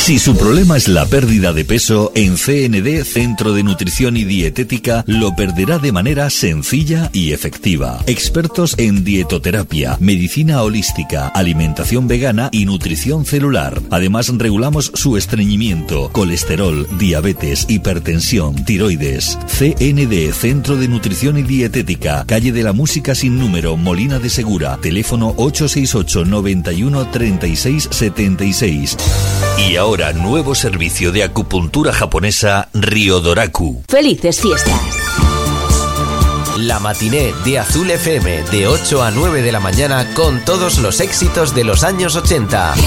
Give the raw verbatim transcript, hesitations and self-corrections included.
Si su problema es la pérdida de peso, en C N D, Centro de Nutrición y Dietética, lo perderá de manera sencilla y efectiva. Expertos en dietoterapia, medicina holística, alimentación vegana y nutrición celular. Además, regulamos su estreñimiento, colesterol, diabetes, hipertensión, tiroides. C N D, Centro de Nutrición y Dietética, calle de la Música sin número, Molina de Segura, teléfono ocho seis ocho, noventa y uno, treinta y seis, setenta y seis. Y ahora, nuevo servicio de acupuntura japonesa Ryodoraku. ¡Felices fiestas! La matiné de Azul F M de ocho a nueve de la mañana con todos los éxitos de los años ochenta.